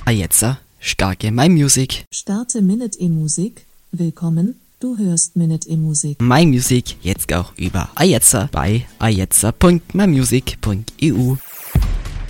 Ajetzer, starke My Music. Starte Minute E-Musik. Willkommen, du hörst Minute E-Musik. My Music jetzt auch über Ajetzer bei ajetzer.mymusic.eu.